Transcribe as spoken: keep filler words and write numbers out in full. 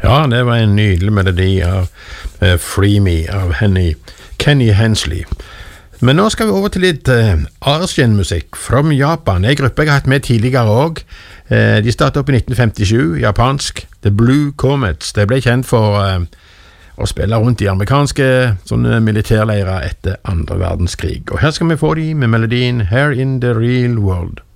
Ja, det var en nydelig melodi av uh, Free Me av Henny, Kenny Hensley. Men nå skal vi over til litt uh, Asian-musikk fra Japan. En gruppe jeg har hatt med tidligere også. Uh, de startet opp i nitten femtisju, japansk, The Blue Comets. De ble kjent for uh, å spille rundt i amerikanske sånne militærleirer etter andre verdenskrig. Og her skal vi få de med melodien Here in the Real World.